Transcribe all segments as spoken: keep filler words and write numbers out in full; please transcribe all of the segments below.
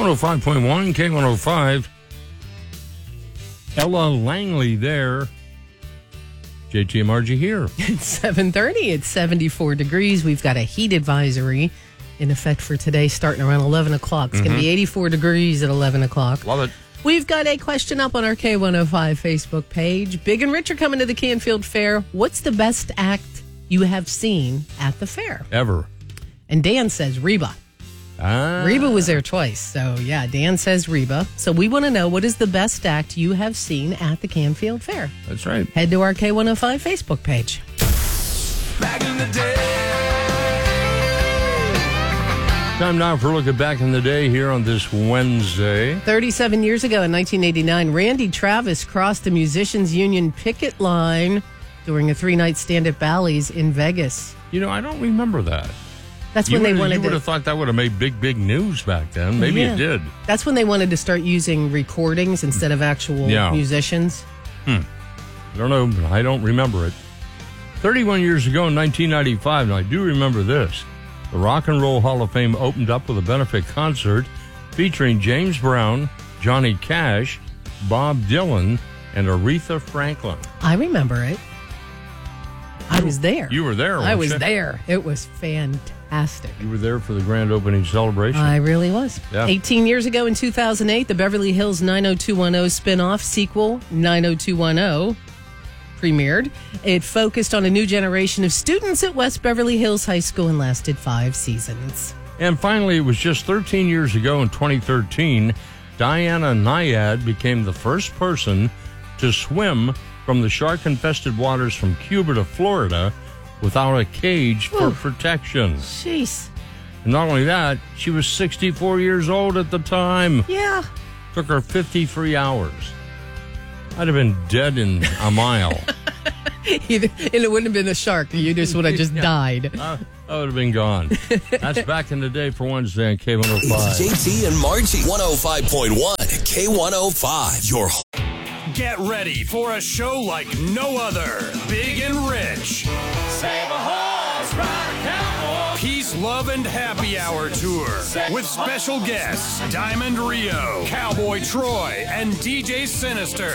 one oh five point one, K one oh five. Ella Langley there. J T and Margie here. It's seven thirty. It's seventy-four degrees. We've got a heat advisory in effect for today starting around eleven o'clock. It's mm-hmm. going to be eighty-four degrees at eleven o'clock. Love it. We've got a question up on our K one oh five Facebook page. Big and Rich are coming to the Canfield Fair. What's the best act you have seen at the fair? Ever. And Dan says Reba. Ah. Reba was there twice. So, yeah, Dan says Reba. So we want to know, what is the best act you have seen at the Canfield Fair? That's right. Head to our K one oh five Facebook page. Back in the day. Time now for a look at Back in the Day here on this Wednesday. thirty-seven years ago in nineteen eighty-nine, Randy Travis crossed the Musicians Union picket line during a three-night stand at Bally's in Vegas. You know, I don't remember that. That's you when they wanted You would to, have thought that would have made big, big news back then. Maybe yeah. it did. That's when they wanted to start using recordings instead of actual yeah. musicians. Hmm. I don't know, but I don't remember it. thirty-one years ago in nineteen ninety-five, and I do remember this, the Rock and Roll Hall of Fame opened up with a benefit concert featuring James Brown, Johnny Cash, Bob Dylan, and Aretha Franklin. I remember it. I was there. You were there, weren't I was you? there. It was fantastic. You were there for the grand opening celebration. I really was. Yeah. eighteen years ago in two thousand eight, the Beverly Hills nine oh two one oh spinoff sequel, nine oh two one oh, premiered. It focused on a new generation of students at West Beverly Hills High School and lasted five seasons. And finally, it was just thirteen years ago in twenty thirteen, Diana Nyad became the first person to swim from the shark-infested waters from Cuba to Florida without a cage for Ooh. protection. Jeez. And not only that, she was sixty-four years old at the time. Yeah. Took her fifty-three hours. I'd have been dead in a mile. Either, and it wouldn't have been a shark. You just would have just Yeah. died. Uh, I would have been gone. That's Back in the Day for Wednesday on K one oh five. J T and Margie, one oh five point one, K one oh five. Your Get ready for a show like no other. Big and Rich. Save a horse, ride a cowboy. Peace, Love, and Happy Hour Tour with special guests Diamond Rio, Cowboy Troy, and D J Sinister.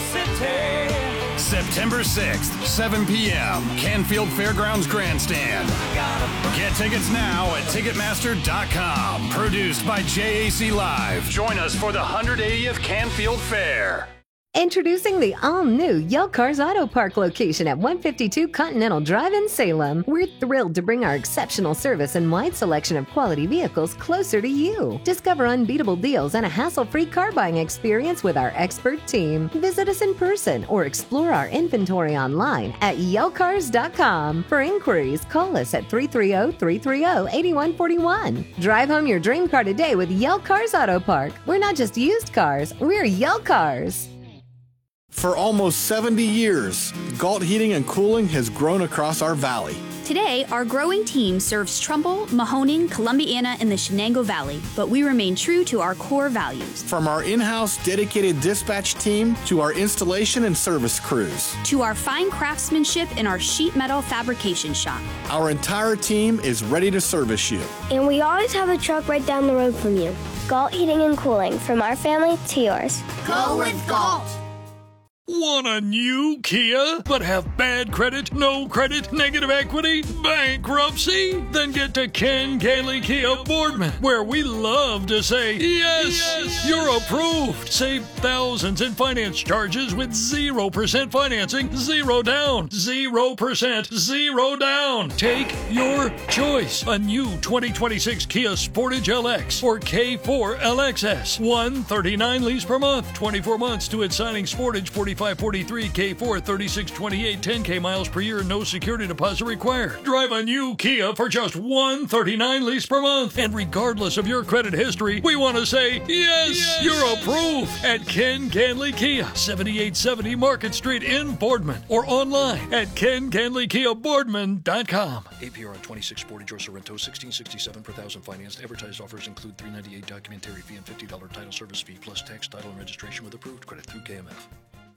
September sixth, seven p.m., Canfield Fairgrounds Grandstand. Get tickets now at Ticketmaster dot com. Produced by J A C Live. Join us for the one hundred eightieth Canfield Fair. Introducing the all-new Yell Cars Auto Park location at one fifty-two Continental Drive in Salem. We're thrilled to bring our exceptional service and wide selection of quality vehicles closer to you. Discover unbeatable deals and a hassle-free car buying experience with our expert team. Visit us in person or explore our inventory online at yell cars dot com. For inquiries, call us at three three zero, three three zero, eight one four one. Drive home your dream car today with Yell Cars Auto Park. We're not just used cars, we're Yell Cars. For almost seventy years, Galt Heating and Cooling has grown across our valley. Today, our growing team serves Trumbull, Mahoning, Columbiana, and the Shenango Valley, but we remain true to our core values. From our in-house dedicated dispatch team to our installation and service crews. To our fine craftsmanship in our sheet metal fabrication shop. Our entire team is ready to service you. And we always have a truck right down the road from you. Galt Heating and Cooling, from our family to yours. Go with Galt! Want a new Kia, but have bad credit, no credit, negative equity, bankruptcy? Then get to Ken Gailey Kia Boardman, where we love to say, yes, yes, you're approved. Save thousands in finance charges with zero percent financing, zero down, zero percent, zero down. Take your choice. A new twenty twenty-six Kia Sportage L X or K four L X S. one thirty-nine lease per month, twenty-four months to its signing. Sportage forty-five forty-three, K four thirty-six twenty-eight, ten K miles per year, no security deposit required. Drive a new Kia for just one thirty-nine lease per month. And regardless of your credit history, we want to say, yes, yes, you're approved at Ken Ganley Kia, seventy-eight seventy Market Street in Boardman, or online at ken ganley kia boardman dot com. A P R on twenty-six Sportage or Sorrento, sixteen sixty-seven per thousand financed. Advertised offers include three ninety-eight documentary fee and fifty dollars title service fee plus tax, title, and registration with approved credit through K M F.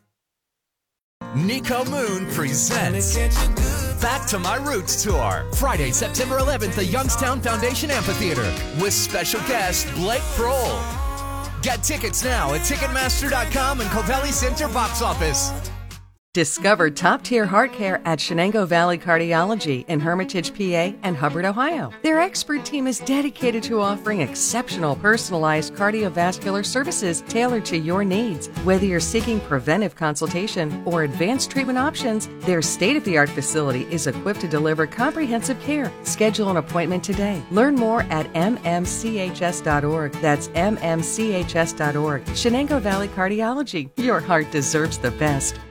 Nico Moon presents Back to My Roots Tour. Friday, September eleventh, at Youngstown Foundation Amphitheater with special guest Blake Kroll. Get tickets now at Ticketmaster dot com and Covelli Center box office. Discover top-tier heart care at Shenango Valley Cardiology in Hermitage, P A and Hubbard, Ohio. Their expert team is dedicated to offering exceptional personalized cardiovascular services tailored to your needs. Whether you're seeking preventive consultation or advanced treatment options, their state-of-the-art facility is equipped to deliver comprehensive care. Schedule an appointment today. Learn more at m m c h s dot org. That's m m c h s dot org. Shenango Valley Cardiology. Your heart deserves the best.